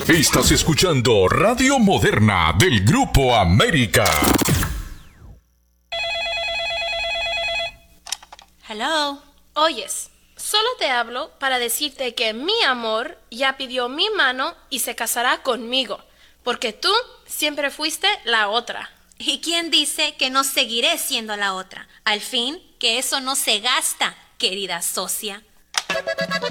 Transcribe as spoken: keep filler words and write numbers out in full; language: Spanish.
Estás escuchando Radio Moderna del Grupo América. Hello. Oyes, solo te hablo para decirte que mi amor ya pidió mi mano y se casará conmigo, porque tú siempre fuiste la otra. ¿Y quién dice que no seguiré siendo la otra? Al fin, que eso no se gasta, querida socia.